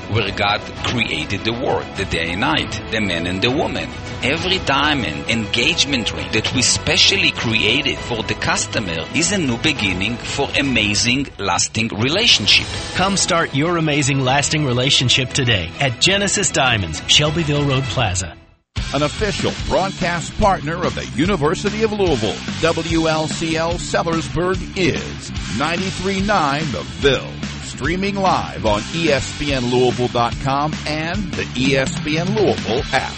where God created the world, the day and night, the man and the woman. Every diamond engagement ring that we specially created for the customer is a new beginning for amazing, lasting relationship. Come start your amazing, lasting relationship today at Genesis Diamonds, Shelbyville Road Plaza. An official broadcast partner of the University of Louisville, WLCL Sellersburg is 93.9 The Ville. Streaming live on ESPNLouisville.com and the ESPN Louisville app.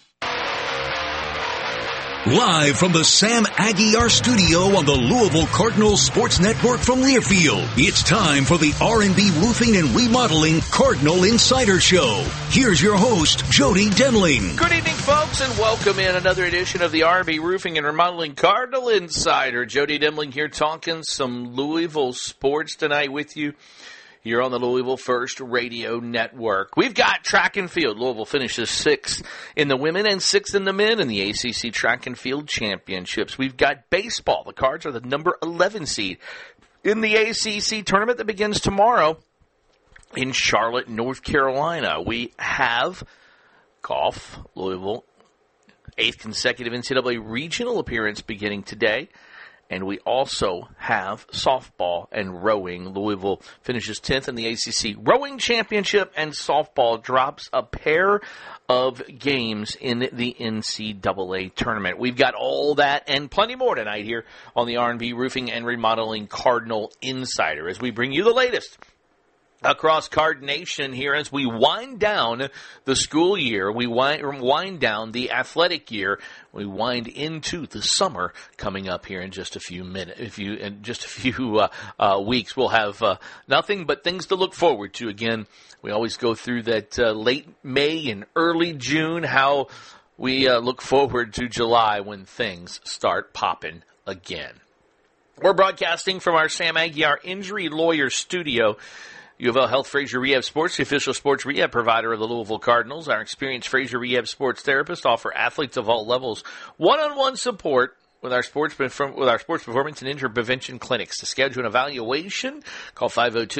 Live from the Sam Aguiar studio on the Louisville Cardinals Sports Network from Learfield, it's time for the R&B Roofing and Remodeling Cardinal Insider Show. Here's your host, Jody Demling. Good evening, folks, and welcome in another edition of the R&B Roofing and Remodeling Cardinal Insider. Jody Demling here talking some Louisville sports tonight with you. Here on the Louisville First Radio Network. We've got track and field. Louisville finishes 6th in the women and 6th in the men in the ACC Track and Field Championships. We've got baseball. The Cards are the number 11 seed in the ACC tournament that begins tomorrow in Charlotte, North Carolina. We have golf. Louisville, 8th consecutive NCAA regional appearance beginning today. And we also have softball and rowing. Louisville finishes 10th in the ACC Rowing Championship, and softball drops a pair of games in the NCAA tournament. We've got all that and plenty more tonight here on the R&B Roofing and Remodeling Cardinal Insider as we bring you the latest across Card Nation here as we wind down the school year, we wind down the athletic year, we wind into the summer coming up here in just a few minutes. In just a few weeks, we'll have nothing but things to look forward to. Again, we always go through that late May and early June, how we look forward to July when things start popping again. We're broadcasting from our Sam Aguiar Injury Lawyer Studio. U of L Health Fraser Rehab Sports, the official sports rehab provider of the Louisville Cardinals. Our experienced Fraser Rehab Sports therapists offer athletes of all levels one-on-one support with our sports performance and injury prevention clinics. To schedule an evaluation, call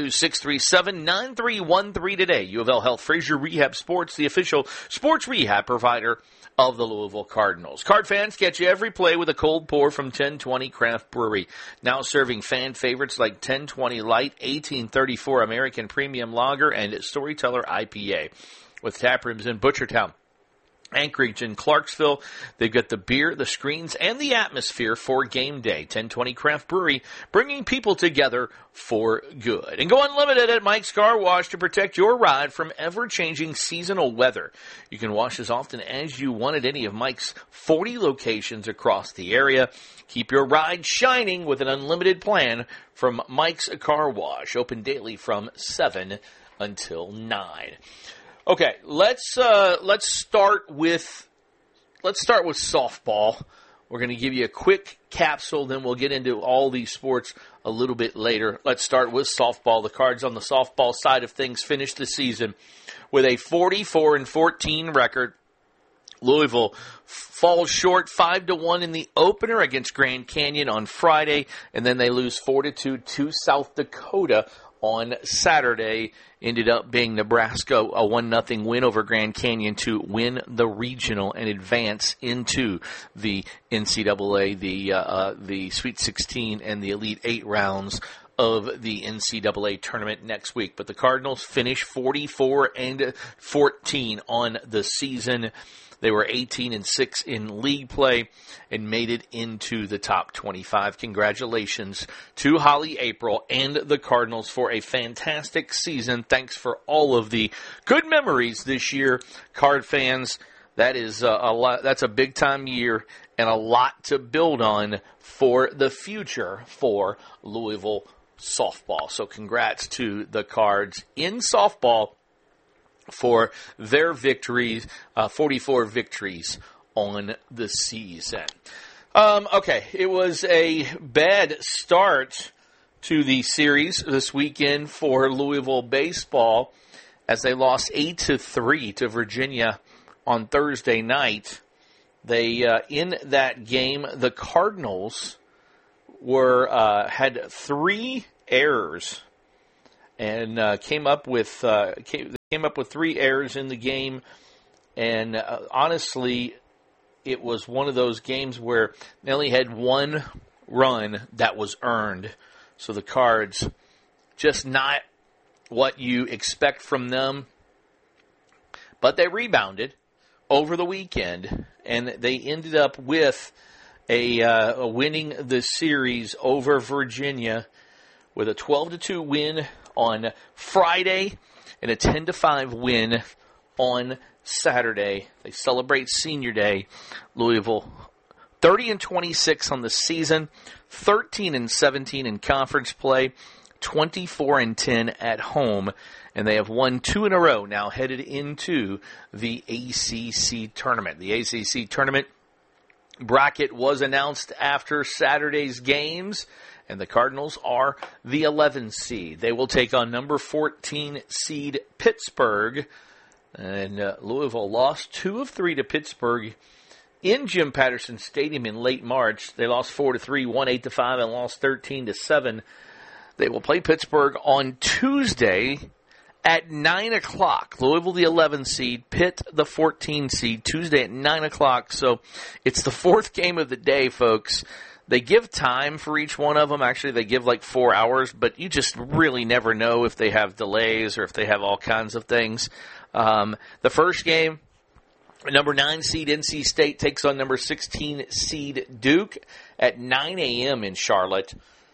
502-637-9313 today. U of L Health Fraser Rehab Sports, the official sports rehab provider of the Louisville Cardinals. Card fans, catch every play with a cold pour from 1020 Craft Brewery. Now serving fan favorites like 1020 Light, 1834 American Premium Lager, and Storyteller IPA. With tap rooms in Butchertown, Anchorage, and Clarksville, they've got the beer, the screens, and the atmosphere for game day. 1020 Craft Brewery, bringing people together for good. And go unlimited at Mike's Car Wash to protect your ride from ever-changing seasonal weather. You can wash as often as you want at any of Mike's 40 locations across the area. Keep your ride shining with an unlimited plan from Mike's Car Wash. Open daily from 7 until 9. Okay, let's start with softball. We're going to give you a quick capsule, then we'll get into all these sports a little bit later. Let's start with softball. The Cards on the softball side of things finished the season with a 44-14 record. Louisville falls short 5-1 in the opener against Grand Canyon on Friday, and then they lose 4-2 to South Dakota on Saturday. Ended up being Nebraska, a 1-0 win over Grand Canyon to win the regional and advance into the NCAA, the Sweet 16 and the Elite 8 rounds of the NCAA tournament next week. But the Cardinals finish 44-14 on the season. They were 18-6 in league play and made it into the top 25. Congratulations to Holly April and the Cardinals for a fantastic season. Thanks for all of the good memories this year, Card fans. That is a lot. That's a big time year and a lot to build on for the future for Louisville softball. So congrats to the Cards in softball for their victories, 44 victories on the season. Okay, it was a bad start to the series this weekend for Louisville baseball as they lost 8-3 to Virginia on Thursday night. They in that game, the Cardinals had 3 errors and came up with came up with 3 errors in the game, and honestly, it was one of those games where they only had 1 run that was earned. So the Cards, just not what you expect from them. But they rebounded over the weekend, and they ended up with a winning the series over Virginia with a 12-2 win on Friday and a 10-5 win on Saturday. They celebrate Senior Day. Louisville 30-26 on the season, 13-17 in conference play, 24-10 at home, and they have won 2 in a row now headed into the ACC tournament. The ACC tournament bracket was announced after Saturday's games, and the Cardinals are the 11 seed. They will take on number 14 seed Pittsburgh, and Louisville lost 2 of 3 to Pittsburgh in Jim Patterson Stadium in late March. They lost 4-3, won 8-5, and lost 13-7. They will play Pittsburgh on Tuesday at 9 o'clock. Louisville, the 11 seed, Pitt, the 14 seed, Tuesday at 9 o'clock. So it's the 4th game of the day, folks. They give time for each one of them. Actually, they give like 4 hours, but you just really never know if they have delays or if they have all kinds of things. The first game, number 9 seed NC State takes on number 16 seed Duke at 9 a.m. in Charlotte.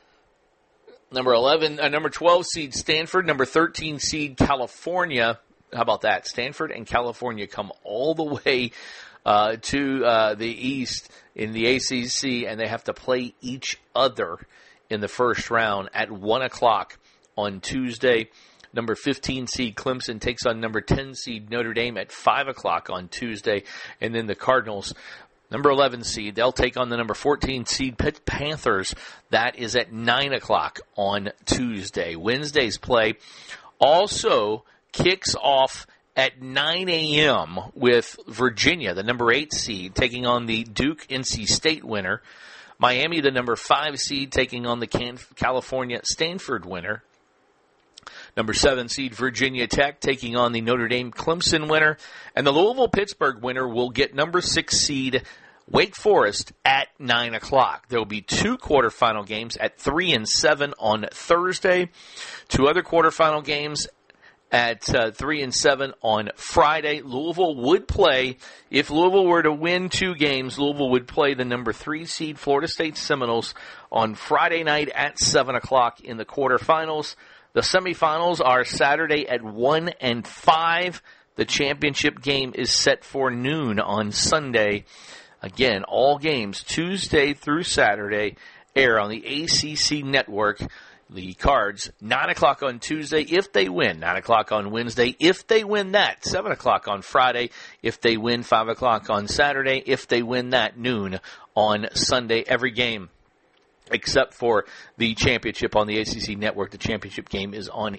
Number 12 seed Stanford, number 13 seed California. How about that? Stanford and California come all the way to the East in the ACC, and they have to play each other in the first round at 1 o'clock on Tuesday. Number 15 seed Clemson takes on number 10 seed Notre Dame at 5 o'clock on Tuesday. And then the Cardinals, number 11 seed, they'll take on the number 14 seed Pitt Panthers. That is at 9 o'clock on Tuesday. Wednesday's play also kicks off at 9 a.m. with Virginia, the number 8 seed, taking on the Duke NC State winner. Miami, the number 5 seed, taking on the California Stanford winner. Number 7 seed Virginia Tech taking on the Notre Dame Clemson winner. And the Louisville-Pittsburgh winner will get number 6 seed Wake Forest at 9 o'clock. There will be 2 quarterfinal games at 3 and 7 on Thursday. 2 other quarterfinal games at 3 and 7 on Friday. Louisville would play, if Louisville were to win 2 games, Louisville would play the number 3 seed Florida State Seminoles on Friday night at 7 o'clock in the quarterfinals. The semifinals are Saturday at 1 and 5. The championship game is set for noon on Sunday. Again, all games Tuesday through Saturday air on the ACC network. The Cards, 9 o'clock on Tuesday if they win. 9 o'clock on Wednesday if they win that. 7 o'clock on Friday if they win. 5 o'clock on Saturday if they win that. Noon on Sunday. Every game except for the championship on the ACC network. The championship game is on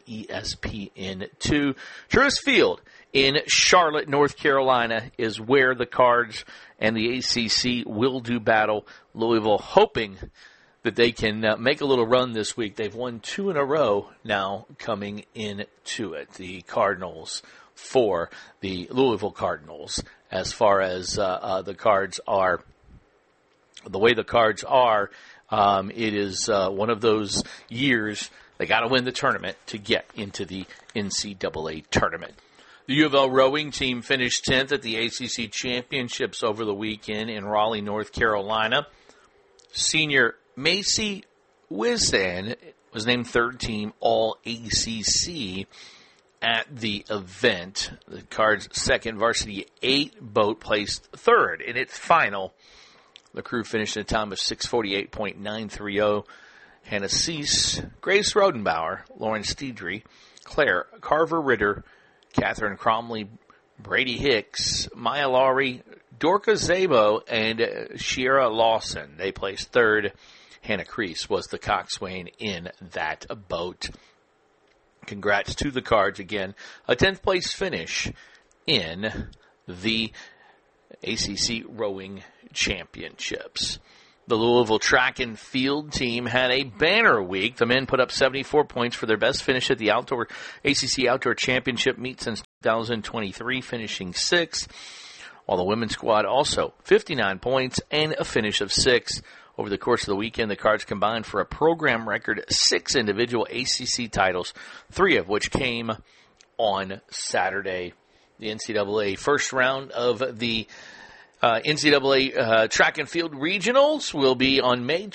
ESPN2. Truist Field in Charlotte, North Carolina is where the Cards and the ACC will do battle. Louisville hoping that they can make a little run this week. They've won 2 in a row now coming into it. The Cardinals for the Louisville Cardinals, as far as the Cards are, the way the Cards are, it is one of those years they got to win the tournament to get into the NCAA tournament. The U of L rowing team finished 10th at the ACC Championships over the weekend in Raleigh, North Carolina. Senior Macy Wizan was named 3rd team All-ACC at the event. The Cards' second varsity 8 boat placed 3rd in its final. The crew finished at a time of 6:48.930. Hannah Cease, Grace Rodenbauer, Lauren Steedry, Claire Carver-Ritter, Catherine Cromley, Brady Hicks, Maya Lowry, Dorka Zabo, and Shiera Lawson. They placed 3rd. Hannah Crease was the coxswain in that boat. Congrats to the Cards again. A 10th place finish in the ACC Rowing Championships. The Louisville track and field team had a banner week. The men put up 74 points for their best finish at the ACC Outdoor Championship meet since 2023, finishing 6th. While the women's squad also 59 points and a finish of 6th. Over the course of the weekend, the Cards combined for a program record 6 individual ACC titles, 3 of which came on Saturday. The NCAA first round of the NCAA track and field regionals will be on May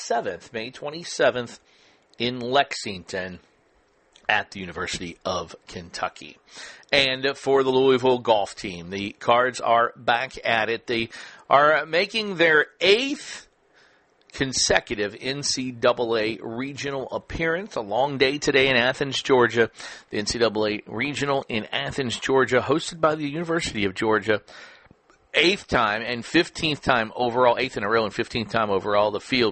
27th in Lexington at the University of Kentucky. And for the Louisville golf team, the Cards are back at it. They are making their 8th consecutive NCAA regional appearance. A long day today in Athens, Georgia. The NCAA regional in Athens, Georgia, hosted by the University of Georgia. 8th time and 15th time overall, 8th in a row and 15th time overall. The field,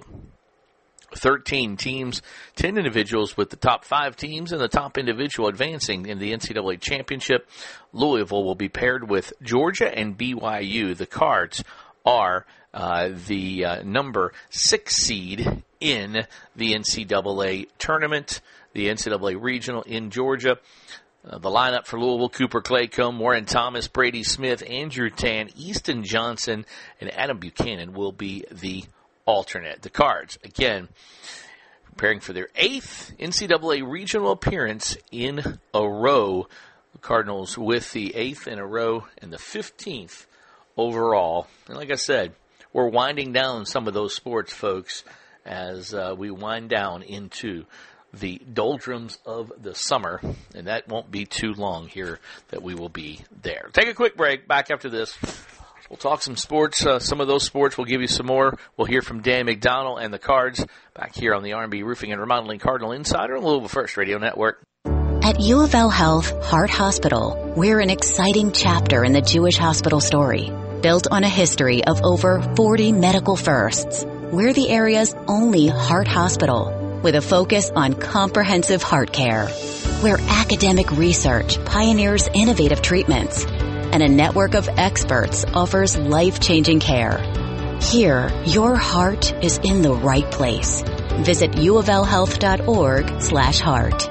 13 teams, 10 individuals, with the top 5 teams and the top individual advancing in the NCAA championship. Louisville will be paired with Georgia and BYU. The Cards are the number 6 seed in the NCAA tournament, the NCAA regional in Georgia. The lineup for Louisville: Cooper Claycomb, Warren Thomas, Brady Smith, Andrew Tan, Easton Johnson, and Adam Buchanan will be the alternate. The Cards, again, preparing for their 8th NCAA regional appearance in a row. The Cardinals with the 8th in a row and the 15th overall. And like I said, we're winding down some of those sports, folks, as we wind down into the doldrums of the summer, and that won't be too long here that we will be there. Take a quick break. Back after this, we'll talk some sports. Some of those sports, we'll give you some more. We'll hear from Dan McDonnell and the Cards back here on the R&B Roofing and Remodeling Cardinal Insider on Louisville First Radio Network. At U of L Health Heart Hospital, we're an exciting chapter in the Jewish hospital story. Built on a history of over 40 medical firsts, we're the area's only heart hospital with a focus on comprehensive heart care, where academic research pioneers innovative treatments and a network of experts offers life-changing care. Here, your heart is in the right place. Visit uoflhealth.org/heart.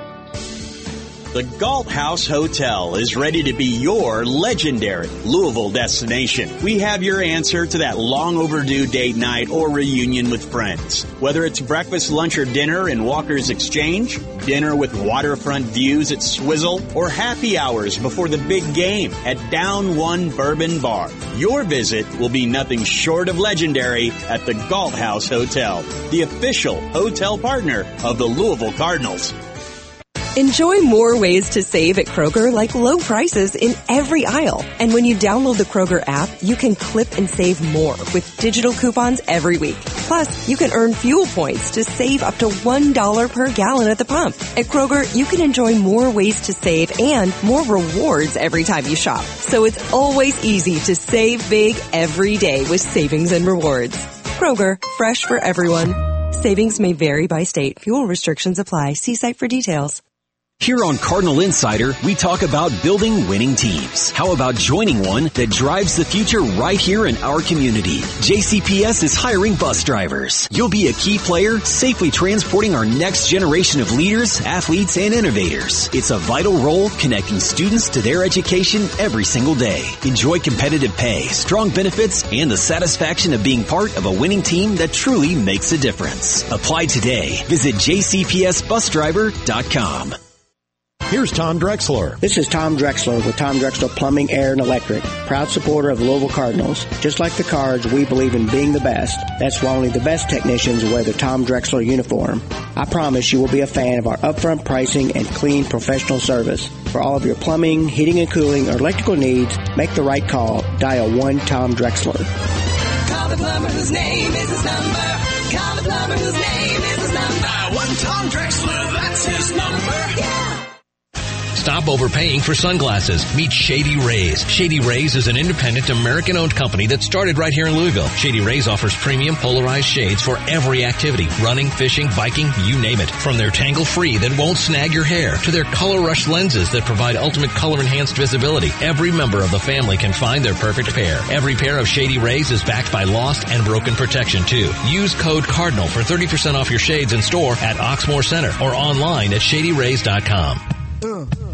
The Galt House Hotel is ready to be your legendary Louisville destination. We have your answer to that long overdue date night or reunion with friends. Whether it's breakfast, lunch, or dinner in Walker's Exchange, dinner with waterfront views at Swizzle, or happy hours before the big game at Down One Bourbon Bar, your visit will be nothing short of legendary at the Galt House Hotel, the official hotel partner of the Louisville Cardinals. Enjoy more ways to save at Kroger, like low prices in every aisle. And when you download the Kroger app, you can clip and save more with digital coupons every week. Plus, you can earn fuel points to save up to $1 per gallon at the pump. At Kroger, you can enjoy more ways to save and more rewards every time you shop. So it's always easy to save big every day with savings and rewards. Kroger, fresh for everyone. Savings may vary by state. Fuel restrictions apply. See site for details. Here on Cardinal Insider, we talk about building winning teams. How about joining one that drives the future right here in our community? JCPS is hiring bus drivers. You'll be a key player, safely transporting our next generation of leaders, athletes, and innovators. It's a vital role connecting students to their education every single day. Enjoy competitive pay, strong benefits, and the satisfaction of being part of a winning team that truly makes a difference. Apply today. Visit jcpsbusdriver.com. Here's Tom Drexler. This is Tom Drexler with Tom Drexler Plumbing, Air, and Electric. Proud supporter of the Louisville Cardinals. Just like the Cards, we believe in being the best. That's why only the best technicians wear the Tom Drexler uniform. I promise you will be a fan of our upfront pricing and clean professional service. For all of your plumbing, heating and cooling, or electrical needs, make the right call. Dial 1-TOM Drexler. Call the plumber whose name is his number. Call the plumber whose name is his number. 1-TOM Drexler, that's his number. Yeah. Stop overpaying for sunglasses. Meet Shady Rays. Shady Rays is an independent American-owned company that started right here in Louisville. Shady Rays offers premium polarized shades for every activity. Running, fishing, biking, you name it. From their tangle-free that won't snag your hair to their Color Rush lenses that provide ultimate color-enhanced visibility. Every member of the family can find their perfect pair. Every pair of Shady Rays is backed by lost and broken protection too. Use code CARDINAL for 30% off your shades in store at Oxmoor Center or online at shadyrays.com.